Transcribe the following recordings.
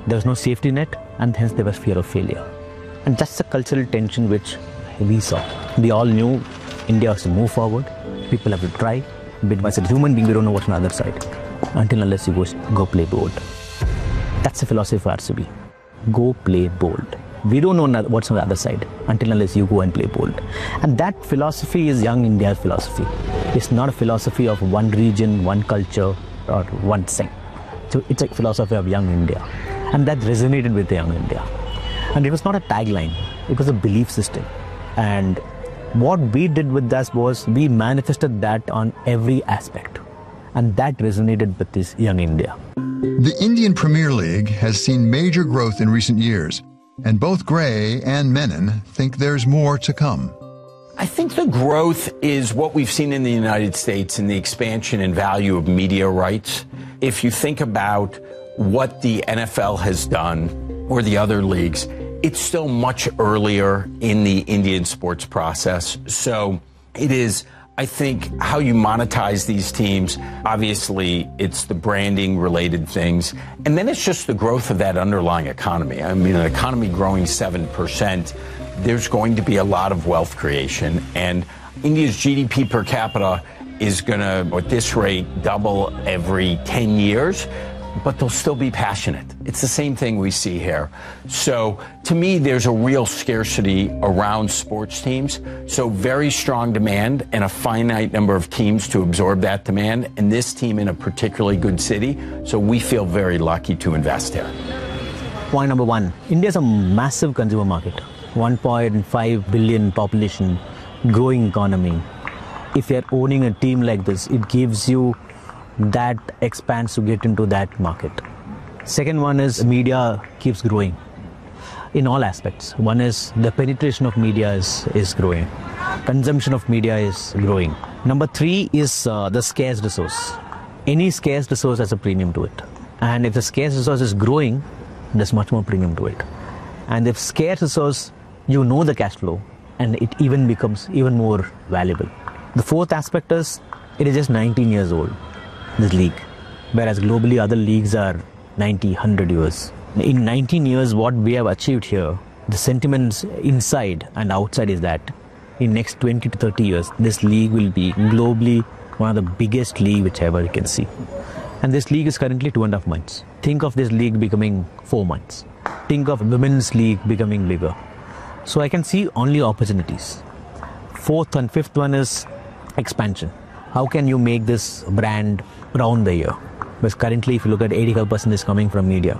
There was no safety net, and hence there was fear of failure. And that's the cultural tension which we saw. We all knew India has to move forward. People have to try. But as a human being, we don't know what's on the other side. Until unless you go play bold. That's the philosophy for RCB. Go play bold. We don't know what's on the other side until unless you go and play bold. And that philosophy is young India's philosophy. It's not a philosophy of one region, one culture, or one thing. So it's a philosophy of young India. And that resonated with the young India. And it was not a tagline, it was a belief system. And what we did with this was we manifested that on every aspect. And that resonated with this young India. The Indian Premier League has seen major growth in recent years, and both Gray and Menon think there's more to come. I think the growth is what we've seen in the United States in the expansion and value of media rights. If you think about what the NFL has done or the other leagues, it's still much earlier in the Indian sports process. So it is, I think, how you monetize these teams. Obviously, it's the branding related things. And then it's just the growth of that underlying economy. I mean, an economy growing 7%, there's going to be a lot of wealth creation. And India's GDP per capita is going to, at this rate, double every 10 years. But they'll still be passionate. It's the same thing we see here. So to me, there's a real scarcity around sports teams. So very strong demand and a finite number of teams to absorb that demand. And this team in a particularly good city. So we feel very lucky to invest here. Point number one, India is a massive consumer market. 1.5 billion population, growing economy. If you're owning a team like this, it gives you that expands to get into that market. Second one is media keeps growing in all aspects. One is the penetration of media is growing. Consumption of media is growing. Number three is the scarce resource. Any scarce resource has a premium to it. And if the scarce resource is growing, there's much more premium to it. And if scarce resource, you know the cash flow, and it even becomes even more valuable. The fourth aspect is, it is just 19 years old. This league, whereas globally other leagues are 90, 100 years. In 19 years, what we have achieved here, the sentiments inside and outside is that in next 20 to 30 years, this league will be globally one of the biggest league which ever you can see. And this league is currently 2.5 months. Think of this league becoming 4 months. Think of women's league becoming bigger. So I can see only opportunities. Fourth and fifth one is expansion. How can you make this brand round the year? Because currently, if you look at 85% is coming from media.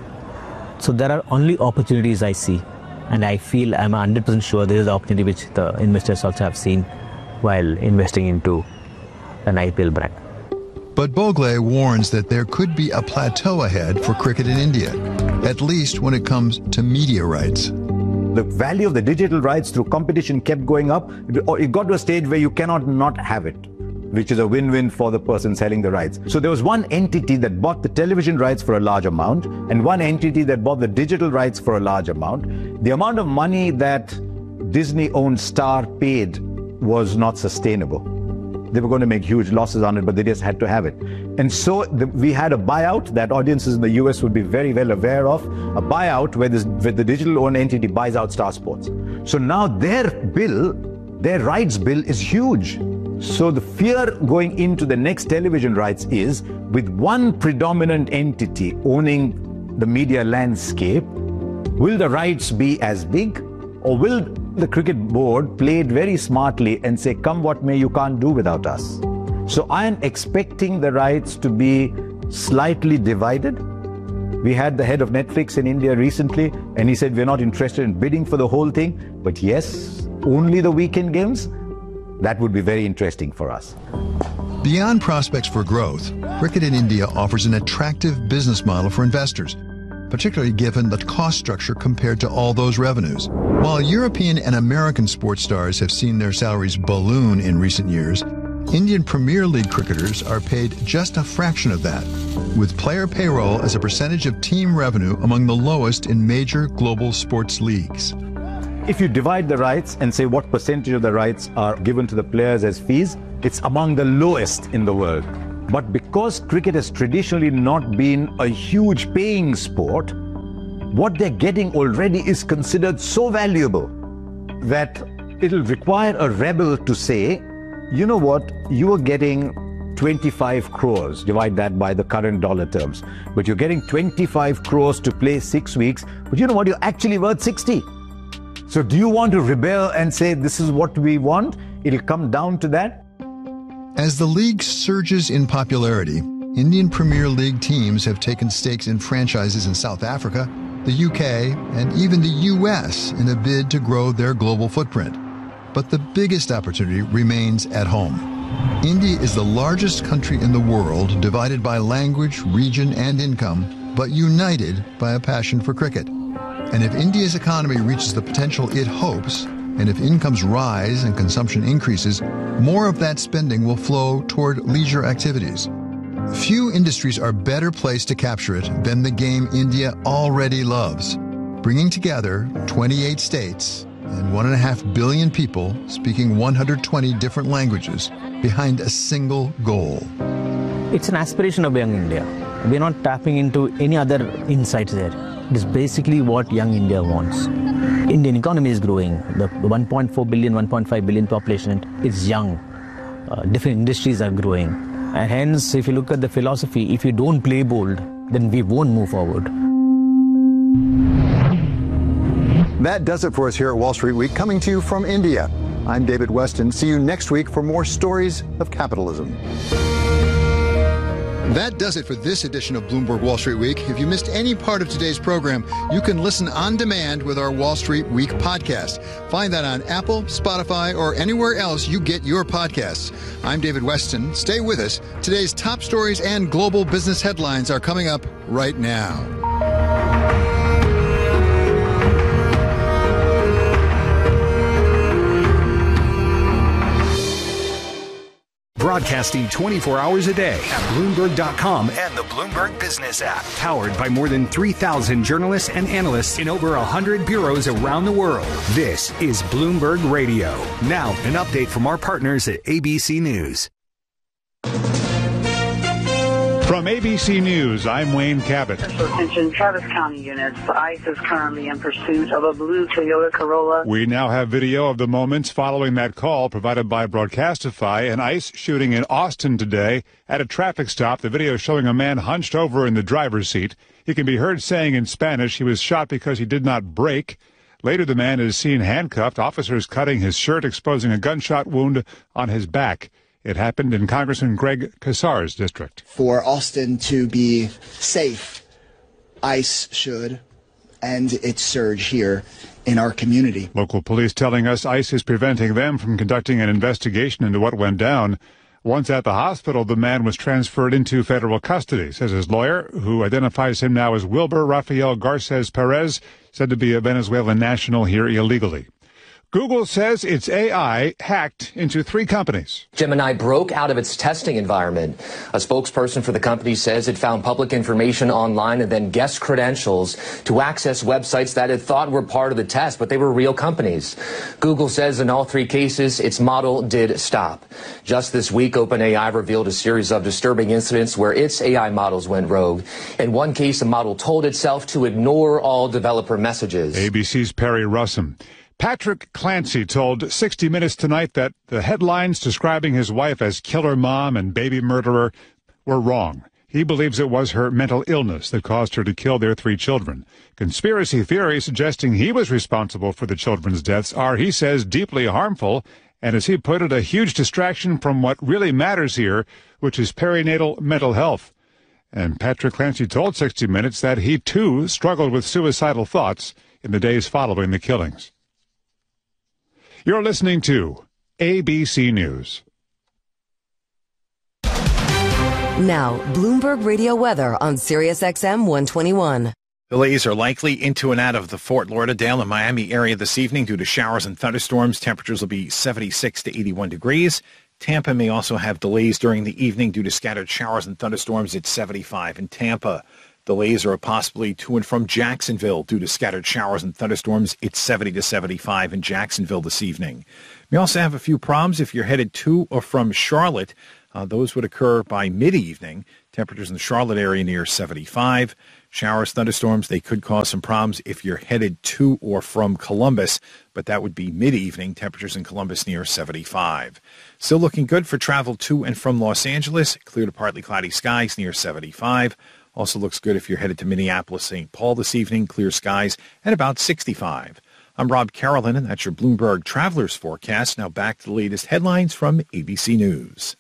So there are only opportunities I see. And I feel, I'm 100% sure this is the opportunity which the investors also have seen while investing into an IPL brand. But Bogle warns that there could be a plateau ahead for cricket in India, at least when it comes to media rights. The value of the digital rights through competition kept going up. It got to a stage where you cannot not have it, which is a win-win for the person selling the rights. So there was one entity that bought the television rights for a large amount and one entity that bought the digital rights for a large amount. The amount of money that Disney-owned Star paid was not sustainable. They were going to make huge losses on it, but they just had to have it. And so we had a buyout that audiences in the US would be very well aware of, a buyout where the digital-owned entity buys out Star Sports. So now their rights bill is huge. So the fear going into the next television rights is, with one predominant entity owning the media landscape, will the rights be as big, or will the cricket board play it very smartly and say, come what may, you can't do without us? So I am expecting the rights to be slightly divided. We had the head of Netflix in India recently, and he said, we're not interested in bidding for the whole thing, but yes, only the weekend games. That would be very interesting for us. Beyond prospects for growth, cricket in India offers an attractive business model for investors, particularly given the cost structure compared to all those revenues. While European and American sports stars have seen their salaries balloon in recent years, Indian Premier League cricketers are paid just a fraction of that, with player payroll as a percentage of team revenue among the lowest in major global sports leagues. If you divide the rights and say what percentage of the rights are given to the players as fees, it's among the lowest in the world. But because cricket has traditionally not been a huge paying sport, what they're getting already is considered so valuable that it'll require a rebel to say, you know what, you are getting 25 crores, divide that by the current dollar terms, but you're getting 25 crores to play 6 weeks, but you know what, you're actually worth 60. So do you want to rebel and say this is what we want? It'll come down to that. As the league surges in popularity, Indian Premier League teams have taken stakes in franchises in South Africa, the UK, and even the US in a bid to grow their global footprint. But the biggest opportunity remains at home. India is the largest country in the world, divided by language, region, and income, but united by a passion for cricket. And if India's economy reaches the potential it hopes, and if incomes rise and consumption increases, more of that spending will flow toward leisure activities. Few industries are better placed to capture it than the game India already loves, bringing together 28 states and 1.5 billion people speaking 120 different languages behind a single goal. It's an aspiration of young India. We're not tapping into any other insights there. It is basically what young India wants. Indian economy is growing. The 1.4 billion, 1.5 billion population is young. Different industries are growing. And hence, if you look at the philosophy, if you don't play bold, then we won't move forward. That does it for us here at Wall Street Week, coming to you from India. I'm David Weston. See you next week for more stories of capitalism. That does it for this edition of Bloomberg Wall Street Week. If you missed any part of today's program, you can listen on demand with our Wall Street Week podcast. Find that on Apple, Spotify, or anywhere else you get your podcasts. I'm David Weston. Stay with us. Today's top stories and global business headlines are coming up right now. Broadcasting 24 hours a day at Bloomberg.com and the Bloomberg Business app. Powered by more than 3,000 journalists and analysts in over 100 bureaus around the world. This is Bloomberg Radio. Now, an update from our partners at ABC News. From ABC News, I'm Wayne Cabot. Special attention, Travis County units. ICE is currently in pursuit of a blue Toyota Corolla. We now have video of the moments following that call provided by Broadcastify. An ICE shooting in Austin today at a traffic stop. The video showing a man hunched over in the driver's seat. He can be heard saying in Spanish he was shot because he did not brake. Later, the man is seen handcuffed. Officers cutting his shirt, exposing a gunshot wound on his back. It happened in Congressman Greg Casar's district. For Austin to be safe, ICE should end its surge here in our community. Local police telling us ICE is preventing them from conducting an investigation into what went down. Once at the hospital, the man was transferred into federal custody, says his lawyer, who identifies him now as Wilber Rafael Garces Perez, said to be a Venezuelan national here illegally. Google says its AI hacked into 3 companies. Gemini broke out of its testing environment. A spokesperson for the company says it found public information online and then guessed credentials to access websites that it thought were part of the test, but they were real companies. Google says in all 3 cases, its model did stop. Just this week, OpenAI revealed a series of disturbing incidents where its AI models went rogue. In one case, a model told itself to ignore all developer messages. ABC's Perry Russum. Patrick Clancy told 60 Minutes tonight that the headlines describing his wife as killer mom and baby murderer were wrong. He believes it was her mental illness that caused her to kill their 3 children. Conspiracy theories suggesting he was responsible for the children's deaths are, he says, deeply harmful, and as he put it, a huge distraction from what really matters here, which is perinatal mental health. And Patrick Clancy told 60 Minutes that he, too, struggled with suicidal thoughts in the days following the killings. You're listening to ABC News. Now, Bloomberg Radio weather on SiriusXM 121. Delays are likely into and out of the Fort Lauderdale and Miami area this evening due to showers and thunderstorms. Temperatures will be 76 to 81 degrees. Tampa may also have delays during the evening due to scattered showers and thunderstorms at 75 in Tampa. Delays are possibly to and from Jacksonville due to scattered showers and thunderstorms. It's 70 to 75 in Jacksonville this evening. We also have a few problems if you're headed to or from Charlotte. Those would occur by mid-evening. Temperatures in the Charlotte area near 75. Showers, thunderstorms, they could cause some problems if you're headed to or from Columbus, but that would be mid-evening. Temperatures in Columbus near 75. Still looking good for travel to and from Los Angeles. Clear to partly cloudy skies near 75. Also looks good if you're headed to Minneapolis, St. Paul this evening. Clear skies at about 65. I'm Rob Carolyn, and that's your Bloomberg Travelers Forecast. Now back to the latest headlines from ABC News.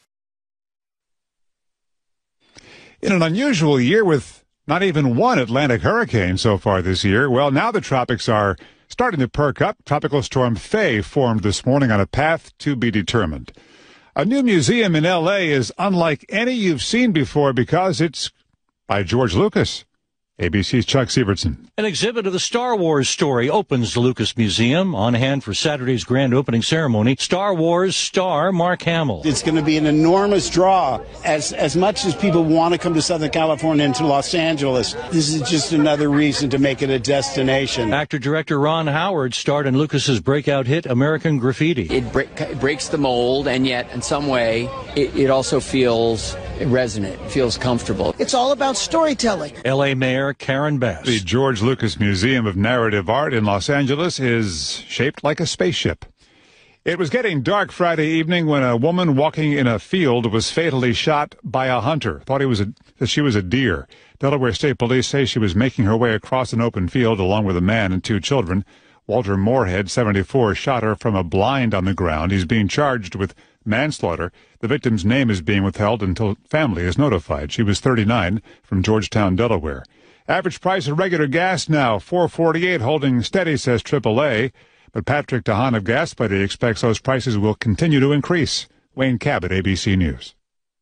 In an unusual year with not even one Atlantic hurricane so far this year, well, now the tropics are starting to perk up. Tropical storm Faye formed this morning on a path to be determined. A new museum in L.A. is unlike any you've seen before because it's by George Lucas. ABC's Chuck Sievertson. An exhibit of the Star Wars story opens the Lucas Museum. On hand for Saturday's grand opening ceremony, Star Wars star Mark Hamill. It's going to be an enormous draw. As much as people want to come to Southern California and to Los Angeles, this is just another reason to make it a destination. Actor-director Ron Howard starred in Lucas's breakout hit American Graffiti. It breaks the mold, and yet in some way it also feels resonant, feels comfortable. It's all about storytelling. L.A. Mayor Karen Bass. The George Lucas Museum of Narrative Art in Los Angeles is shaped like a spaceship. It was getting dark Friday evening when a woman walking in a field was fatally shot by a hunter. Thought that she was a deer. Delaware State Police say she was making her way across an open field along with a man and two children. Walter Moorhead, 74, shot her from a blind on the ground. He's being charged with manslaughter. The victim's name is being withheld until family is notified. She was 39, from Georgetown, Delaware. Average price of regular gas now, $4.48, holding steady, says AAA. But Patrick DeHaan of GasBuddy expects those prices will continue to increase. Wayne Cabot, ABC News.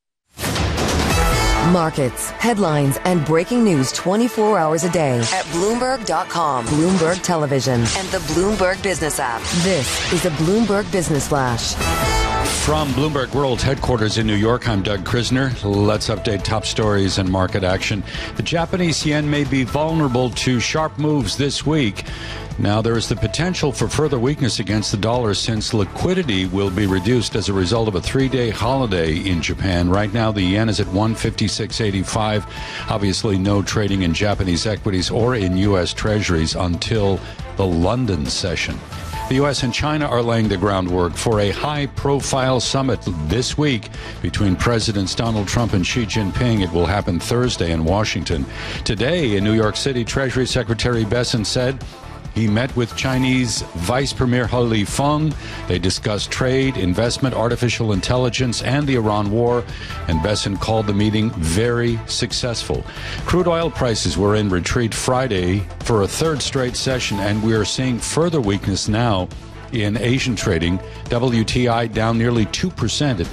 Markets, headlines, and breaking news 24 hours a day at Bloomberg.com, Bloomberg Television, and the Bloomberg Business app. This is a Bloomberg Business Flash. From Bloomberg World Headquarters in New York, I'm Doug Krisner. Let's update top stories and market action. The Japanese yen may be vulnerable to sharp moves this week. Now, there is the potential for further weakness against the dollar since liquidity will be reduced as a result of a three-day holiday in Japan. Right now, the yen is at 156.85. Obviously, no trading in Japanese equities or in U.S. Treasuries until the London session. The U.S. and China are laying the groundwork for a high-profile summit this week between Presidents Donald Trump and Xi Jinping. It will happen Thursday in Washington. Today, in New York City, Treasury Secretary Bessent said he met with Chinese Vice Premier He Lifeng. They discussed trade, investment, artificial intelligence, and the Iran war, and Bessent called the meeting very successful. Crude oil prices were in retreat Friday for a third straight session, and we are seeing further weakness now in Asian trading. WTI down nearly 2% at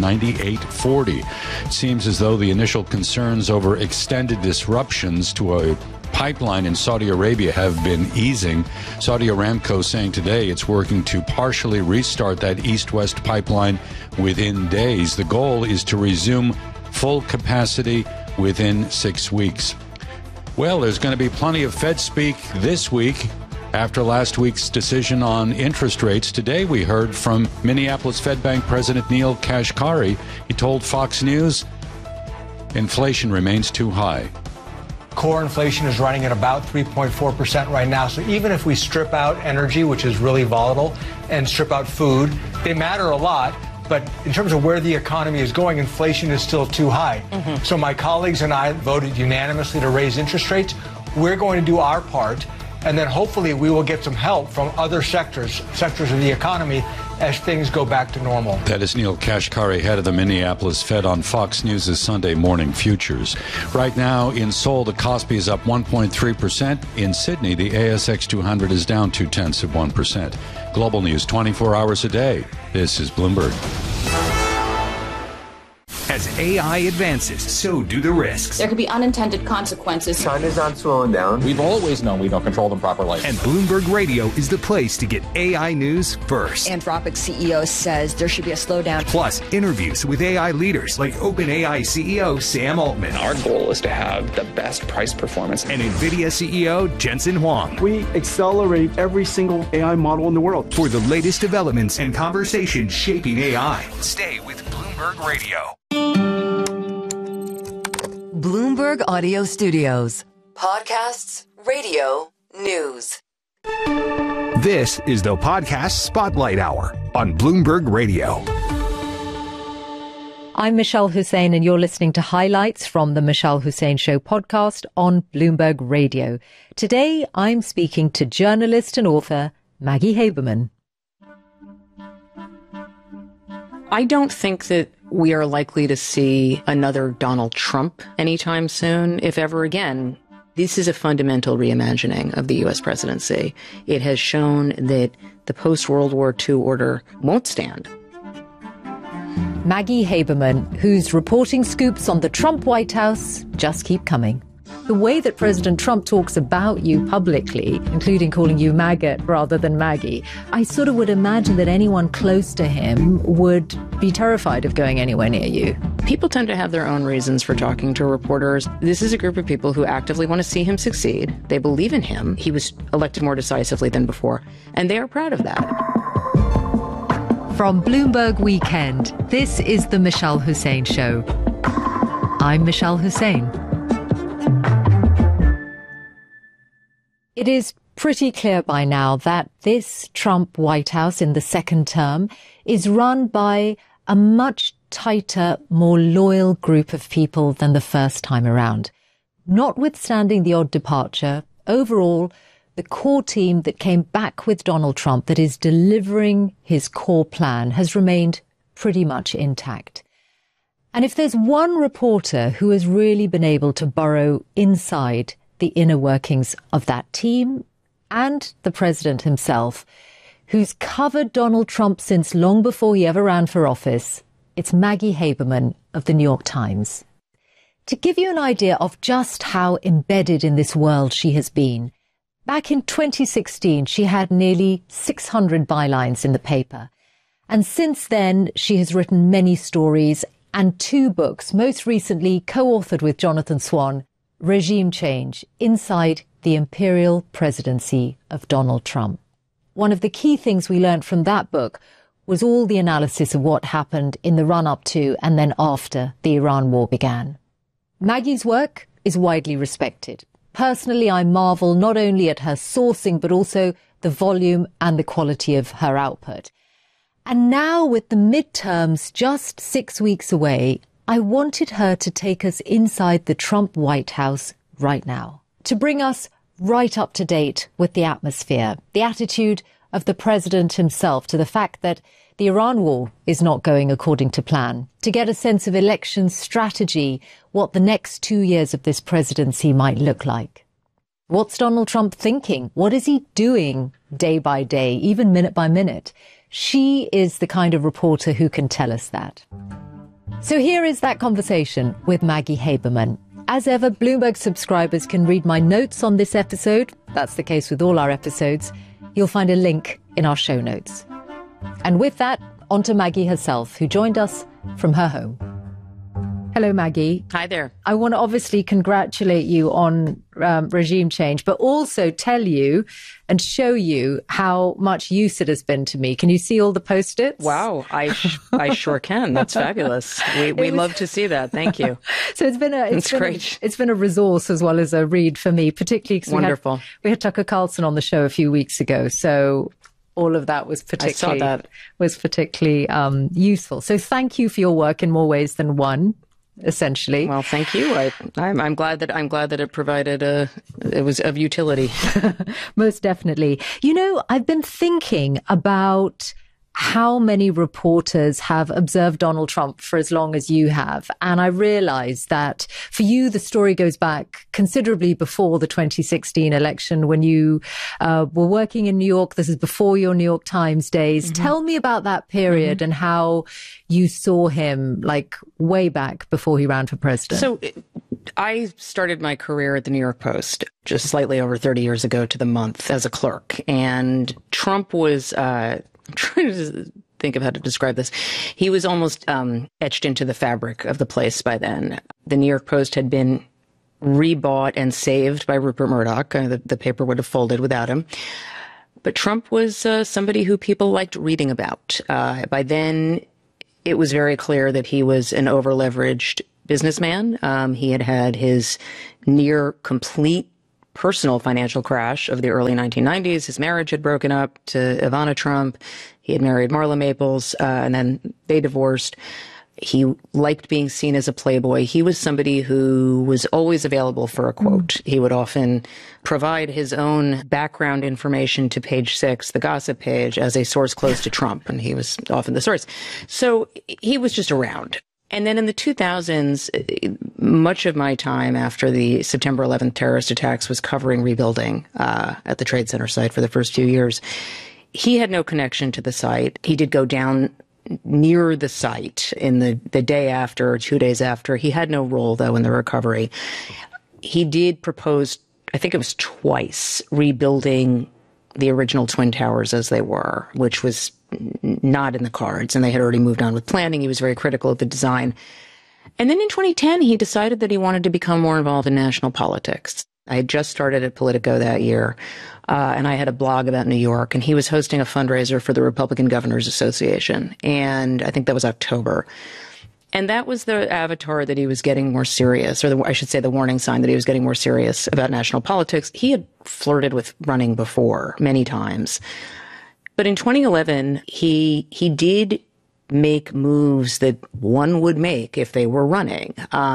98.40. It seems as though the initial concerns over extended disruptions to a pipeline in Saudi Arabia have been easing. Saudi Aramco saying today it's working to partially restart that east-west pipeline within days. The goal is to resume full capacity within 6 weeks. Well, there's going to be plenty of Fed speak this week after last week's decision on interest rates. Today we heard from Minneapolis Fed Bank President Neel Kashkari. He told Fox News inflation remains too high. Core inflation is running at about 3.4% right now. So even if we strip out energy, which is really volatile, and strip out food, they matter a lot. But in terms of where the economy is going, inflation is still too high. So my colleagues and I voted unanimously to raise interest rates. We're going to do our part. And then hopefully we will get some help from other sectors of the economy as things go back to normal. That is Neel Kashkari, head of the Minneapolis Fed, on Fox News' Sunday Morning Futures. Right now in Seoul, the Kospi is up 1.3%. In Sydney, the ASX 200 is down 0.2%. Global news 24 hours a day. This is Bloomberg. As AI advances, so do the risks. There could be unintended consequences. China's not slowing down. We've always known we don't control them properly. And Bloomberg Radio is the place to get AI news first. Anthropic CEO says there should be a slowdown. Plus, interviews with AI leaders like OpenAI CEO Sam Altman. Our goal is to have the best price performance. And NVIDIA CEO Jensen Huang. We accelerate every single AI model in the world. For the latest developments and conversations shaping AI, stay with Bloomberg Radio. Bloomberg Audio Studios. Podcasts, radio, news. This is the Podcast Spotlight Hour on Bloomberg Radio. I'm Michelle Hussein, and you're listening to highlights from the Michelle Hussein Show podcast on Bloomberg Radio. Today, I'm speaking to journalist and author Maggie Haberman. I don't think that we are likely to see another Donald Trump anytime soon, if ever again. This is a fundamental reimagining of the U.S. presidency. It has shown that the post-World War II order won't stand. Maggie Haberman, whose reporting scoops on the Trump White House just keep coming. The way that President Trump talks about you publicly, including calling you maggot rather than Maggie, I sort of would imagine that anyone close to him would be terrified of going anywhere near you. People tend to have their own reasons for talking to reporters. This is a group of people who actively want to see him succeed. They believe in him. He was elected more decisively than before, and they are proud of that. From Bloomberg Weekend, this is the Michelle Hussein Show. I'm Michelle Hussein. It is pretty clear by now that this Trump White House in the second term is run by a much tighter, more loyal group of people than the first time around. Notwithstanding the odd departure, overall, the core team that came back with Donald Trump, that is delivering his core plan, has remained pretty much intact. And if there's one reporter who has really been able to burrow inside the inner workings of that team and the president himself, who's covered Donald Trump since long before he ever ran for office, it's Maggie Haberman of the New York Times. To give you an idea of just how embedded in this world she has been, back in 2016, she had nearly 600 bylines in the paper. And since then, she has written many stories and 2 books, most recently co-authored with Jonathan Swan, Regime Change, Inside the Imperial Presidency of Donald Trump. One of the key things we learned from that book was all the analysis of what happened in the run-up to and then after the Iran war began. Maggie's work is widely respected. Personally, I marvel not only at her sourcing, but also the volume and the quality of her output. And now, with the midterms just 6 weeks away, I wanted her to take us inside the Trump White House right now, to bring us right up to date with the atmosphere, the attitude of the president himself to the fact that the Iran war is not going according to plan, to get a sense of election strategy, what the next 2 years of this presidency might look like. What's Donald Trump thinking? What is he doing day by day, even minute by minute? She is the kind of reporter who can tell us that. So here is that conversation with Maggie Haberman. As ever, Bloomberg subscribers can read my notes on this episode. That's the case with all our episodes. You'll find a link in our show notes. And with that, on to Maggie herself, who joined us from her home. Hello, Maggie. Hi there. I want to obviously congratulate you on regime change, but also tell you and show you how much use it has been to me. Can you see all the Post-its? Wow, I sure can. That's fabulous. We love to see that. Thank you. So it's been a resource as well as a read for me, particularly because we had Tucker Carlson on the show a few weeks ago. So all of that was particularly useful. So thank you for your work in more ways than one. Essentially. Well, thank you. I'm glad that it provided it was of utility. Most definitely. You know, I've been thinking about how many reporters have observed Donald Trump for as long as you have. And I realized that for you, the story goes back considerably before the 2016 election when you were working in New York. This is before your New York Times days. Mm-hmm. Tell me about that period and how you saw him like way back before he ran for president. So I started my career at the New York Post just slightly over 30 years ago to the month as a clerk. And Trump was, I'm trying to think of how to describe this. He was almost etched into the fabric of the place by then. The New York Post had been rebought and saved by Rupert Murdoch. The paper would have folded without him. But Trump was somebody who people liked reading about. By then, it was very clear that he was an over-leveraged businessman. He had had his near complete personal financial crash of the early 1990s. His marriage had broken up to Ivana Trump. He had married Marla Maples, and then they divorced. He liked being seen as a playboy. He was somebody who was always available for a quote. He would often provide his own background information to Page Six, the gossip page, as a source close to Trump, and he was often the source. So he was just around. And then in the 2000s, much of my time after the September 11th terrorist attacks was covering rebuilding at the Trade Center site for the first few years. He had no connection to the site. He did go down near the site in the day after or 2 days after. He had no role, though, in the recovery. He did propose, I think it was twice, rebuilding the original Twin Towers as they were, which was not in the cards, and they had already moved on with planning. He was very critical of the design. And then in 2010, he decided that he wanted to become more involved in national politics. I had just started at Politico that year, and I had a blog about New York, and he was hosting a fundraiser for the Republican Governors Association, and I think that was October. And that was the avatar that he was getting more serious, or I should say the warning sign that he was getting more serious about national politics. He had flirted with running before many times. But in 2011, he did make moves that one would make if they were running.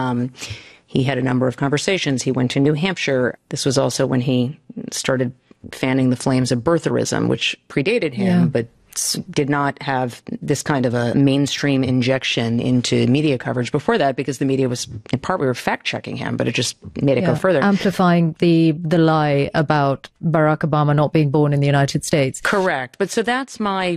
He had a number of conversations. He went to New Hampshire. This was also when he started fanning the flames of birtherism, which predated him, but did not have this kind of a mainstream injection into media coverage before that, because the media was, in part, we were fact-checking him, but it just made it go further. Amplifying the lie about Barack Obama not being born in the United States. Correct. But so that's my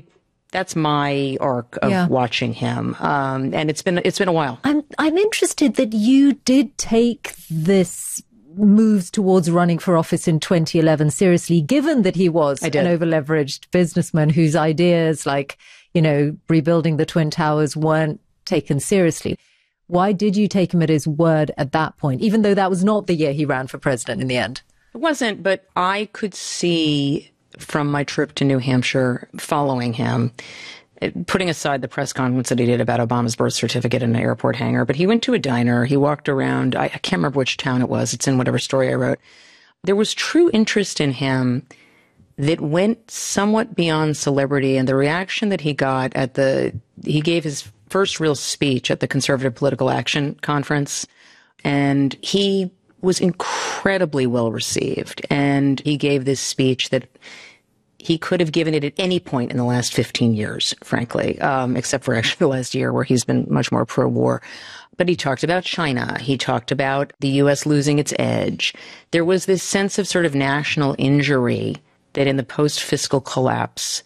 arc of watching him. And it's been a while. I'm interested that you did take this moves towards running for office in 2011 seriously, given that he was an over-leveraged businessman whose ideas, like, rebuilding the Twin Towers, weren't taken seriously. Why did you take him at his word at that point, even though that was not the year he ran for president in the end? It wasn't, but I could see from my trip to New Hampshire following him, putting aside the press conference that he did about Obama's birth certificate in an airport hangar, but he went to a diner, he walked around, I can't remember which town it was, it's in whatever story I wrote. There was true interest in him that went somewhat beyond celebrity, and the reaction that he got he gave his first real speech at the Conservative Political Action Conference, and he was incredibly well received, and he gave this speech that he could have given it at any point in the last 15 years, frankly, except for actually the last year where he's been much more pro-war. But he talked about China. He talked about the U.S. losing its edge. There was this sense of sort of national injury that in the post-fiscal collapse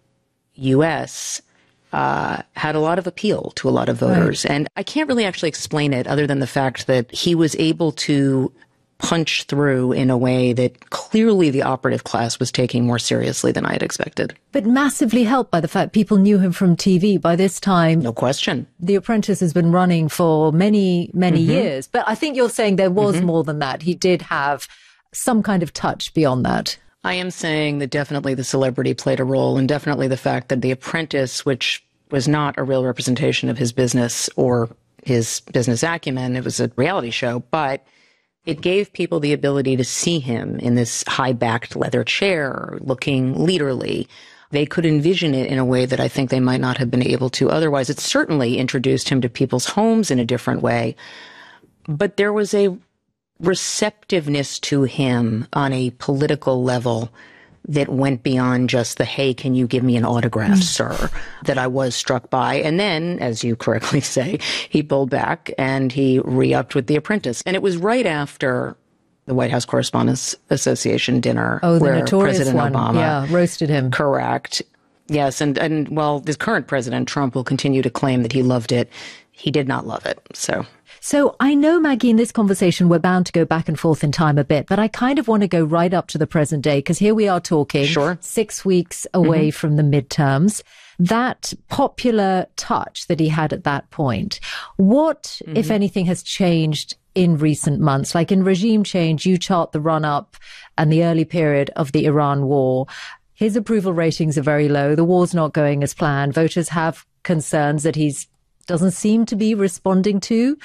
U.S. Had a lot of appeal to a lot of voters. Right. And I can't really actually explain it other than the fact that he was able to punch through in a way that clearly the operative class was taking more seriously than I had expected. But massively helped by the fact people knew him from TV. By this time, no question, The Apprentice has been running for many, many years. But I think you're saying there was more than that. He did have some kind of touch beyond that. I am saying that definitely the celebrity played a role, and definitely the fact that The Apprentice, which was not a real representation of his business or his business acumen, it was a reality show, but it gave people the ability to see him in this high-backed leather chair, looking leaderly. They could envision it in a way that I think they might not have been able to otherwise. It certainly introduced him to people's homes in a different way. But there was a receptiveness to him on a political level that went beyond just the, hey, can you give me an autograph, sir, that I was struck by. And then, as you correctly say, he pulled back and he re-upped with The Apprentice. And it was right after the White House Correspondents Association dinner where President Obama roasted him. Correct. Yes. And well, the current president, Trump, will continue to claim that he loved it. He did not love it. So I know, Maggie, in this conversation, we're bound to go back and forth in time a bit, but I kind of want to go right up to the present day, because here we are talking 6 weeks away from the midterms. That popular touch that he had at that point, what, if anything, has changed in recent months? Like in regime change, you chart the run-up and the early period of the Iran war. His approval ratings are very low. The war's not going as planned. Voters have concerns that he's doesn't seem to be responding to.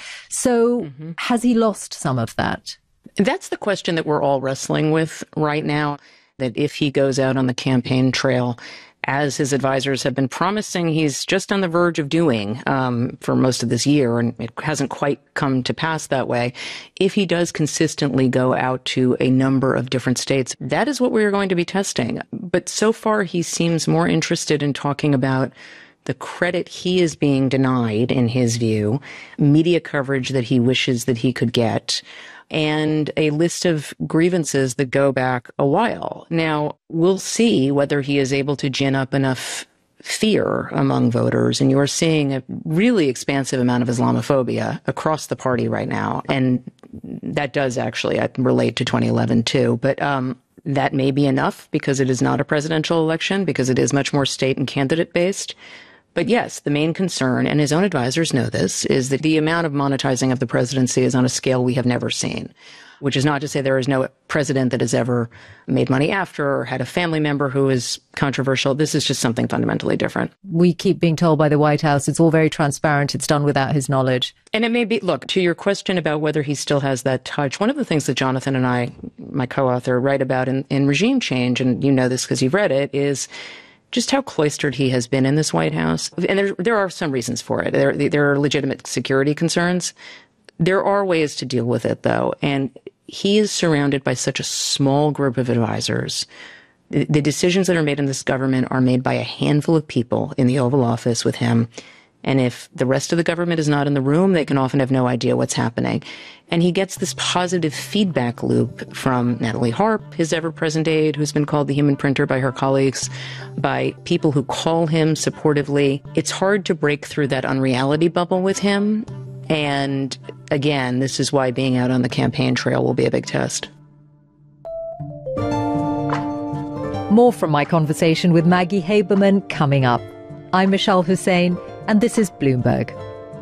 So has he lost some of that? That's the question that we're all wrestling with right now, that if he goes out on the campaign trail, as his advisors have been promising he's just on the verge of doing for most of this year, and it hasn't quite come to pass that way. If he does consistently go out to a number of different states, that is what we're going to be testing. But so far, he seems more interested in talking about the credit he is being denied, in his view, media coverage that he wishes that he could get, and a list of grievances that go back a while. Now, we'll see whether he is able to gin up enough fear among voters. And you're seeing a really expansive amount of Islamophobia across the party right now. And that does actually relate to 2011 too. But that may be enough because it is not a presidential election, because it is much more state and candidate based. But yes, the main concern, and his own advisors know this, is that the amount of monetizing of the presidency is on a scale we have never seen, which is not to say there is no president that has ever made money after or had a family member who is controversial. This is just something fundamentally different. We keep being told by the White House it's all very transparent. It's done without his knowledge. And it may be, look, to your question about whether he still has that touch, one of the things that Jonathan and I, my co-author, write about in Regime Change, and you know this because you've read it, is just how cloistered he has been in this White House. And there are some reasons for it. There are legitimate security concerns. There are ways to deal with it, though. And he is surrounded by such a small group of advisors. The decisions that are made in this government are made by a handful of people in the Oval Office with him. And if the rest of the government is not in the room, they can often have no idea what's happening. And he gets this positive feedback loop from Natalie Harp, his ever-present aide, who's been called the human printer by her colleagues, by people who call him supportively. It's hard to break through that unreality bubble with him. And again, this is why being out on the campaign trail will be a big test. More from my conversation with Maggie Haberman coming up. I'm Michelle Hussein, and this is Bloomberg.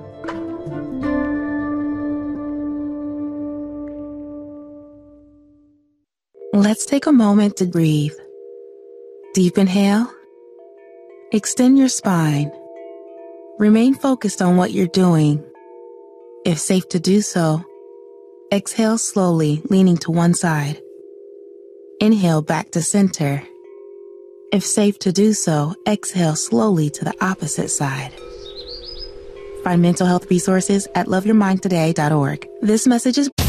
Let's take a moment to breathe. Deep inhale. Extend your spine. Remain focused on what you're doing. If safe to do so, exhale slowly, leaning to one side. Inhale back to center. If safe to do so, exhale slowly to the opposite side. Find mental health resources at loveyourmindtoday.org. This message is